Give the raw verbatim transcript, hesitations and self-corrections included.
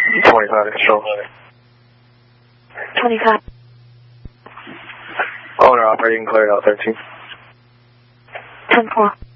twenty-five, control. twenty-five. Owner operating, cleared out thirteen. ten four.